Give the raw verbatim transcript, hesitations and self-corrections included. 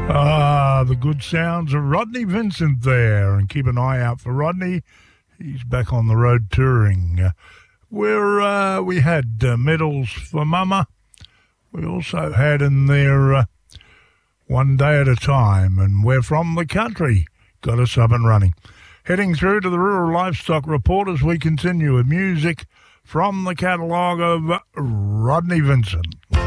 Ah, the good sounds of Rodney Vincent there, and keep an eye out for Rodney. He's back on the road touring. Uh, where uh, we had uh, medals for Mama. We also had in there uh, One Day at a Time, and We're From the Country got us up and running. Heading through to the Rural Livestock Report as we continue with music from the catalogue of Rodney Vincent.